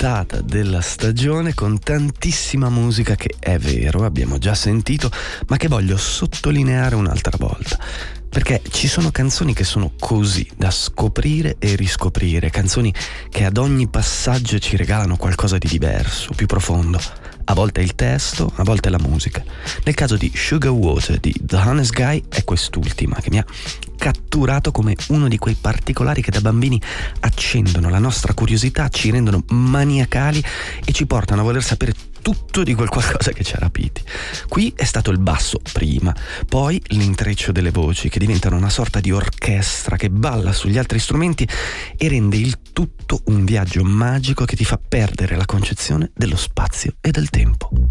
puntata della stagione con tantissima musica che è vero, abbiamo già sentito, ma che voglio sottolineare un'altra volta. Perché ci sono canzoni che sono così da scoprire e riscoprire, canzoni che ad ogni passaggio ci regalano qualcosa di diverso, più profondo. A volte è il testo, a volte è la musica. Nel caso di Sugar Water di The Honest Guy è quest'ultima che mi ha catturato come uno di quei particolari che da bambini accendono la nostra curiosità, ci rendono maniacali e ci portano a voler sapere tutto di quel qualcosa che ci ha rapiti. Qui è stato il basso prima, poi l'intreccio delle voci che diventano una sorta di orchestra che balla sugli altri strumenti e rende il tutto un viaggio magico che ti fa perdere la concezione dello spazio e del tempo.